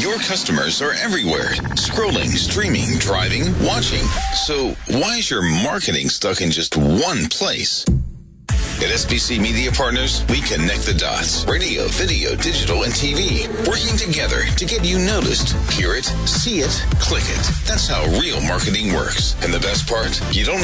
Your customers are everywhere. Scrolling, streaming, driving, watching. So why is your marketing stuck in just one place? At SBC Media Partners, we connect the dots. Radio, video, digital, and TV. Working together to get you noticed. Hear it, see it, click it. That's how real marketing works. And the best part, you don't